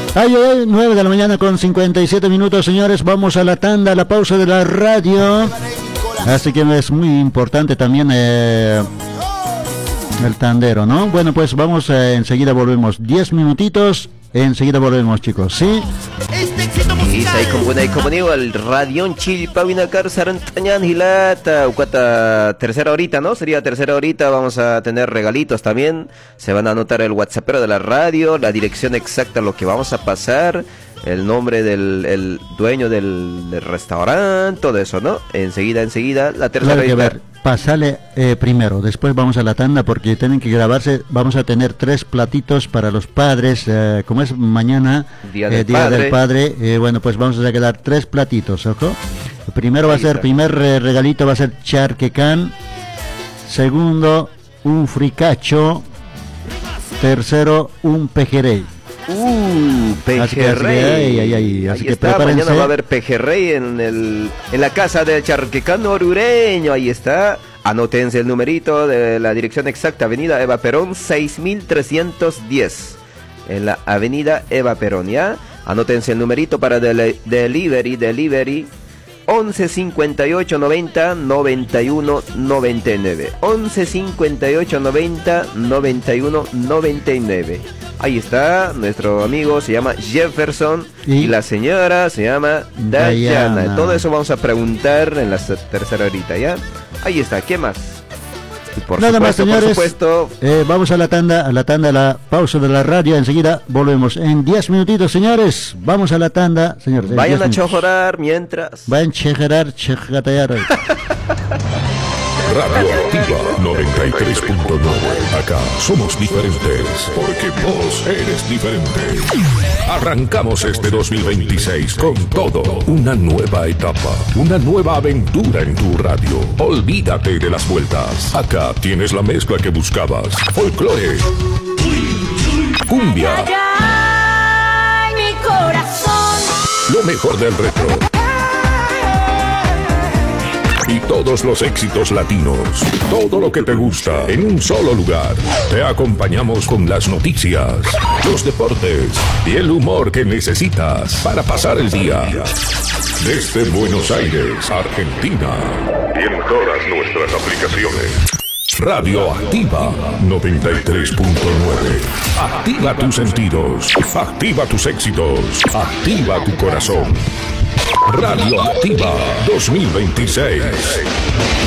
Ay, 9 de la mañana con 57 minutos, señores. Vamos a la tanda, a la pausa de la radio. Así que es muy importante también el tandero, ¿no? Bueno, pues vamos, enseguida volvemos. 10 minutitos, enseguida volvemos, chicos, ¿sí? Y como digo, el radión chilpawinacar sarantañan hilata ucata tercera horita, ¿no? Sería tercera horita, vamos a tener regalitos también. Se van a anotar el WhatsAppero de la radio, la dirección exacta, lo que vamos a pasar, el nombre del el dueño del restaurante, todo eso, ¿no? Enseguida, la tercera horita. Pasale primero, después vamos a la tanda porque tienen que grabarse. Vamos a tener 3 platitos para los padres, como es mañana Día del Padre, bueno, pues vamos a quedar 3 platitos, ojo. Primero va a ser, primer regalito va a ser charquecán, segundo un fricacho, tercero un pejerrey. Pejerrey. Así que está, mañana va a haber pejerrey en la casa del charquecano orureño. Ahí está. Anótense el numerito de la dirección exacta, Avenida Eva Perón 6310. En la Avenida Eva Perón, ¿ya? Anótense el numerito para delivery 11 58 90 91 99. 11 58 90 91 99. Ahí está, nuestro amigo se llama Jefferson y la señora se llama Dayana. Todo eso vamos a preguntar en la tercera horita, ¿ya? Ahí está, ¿qué más? Por nada más, señores, vamos a la tanda, pausa de la radio. Enseguida volvemos en 10 minutitos, señores. Vamos a la tanda, señores. Vayan a chojorar mientras. Vayan a chejatear. Radio Activa 93.9. Acá somos diferentes, porque vos eres diferente. Arrancamos este 2026 con todo. Una nueva etapa, una nueva aventura en tu radio. Olvídate de las vueltas. Acá tienes la mezcla que buscabas. Folclore, cumbia, mi corazón, lo mejor del retro y todos los éxitos latinos. Todo lo que te gusta en un solo lugar. Te acompañamos con las noticias, los deportes y el humor que necesitas para pasar el día. Desde Buenos Aires, Argentina. Y en todas nuestras aplicaciones. Radio Activa 93.9. Activa tus sentidos. Activa tus éxitos. Activa tu corazón. Radio Activa 2026.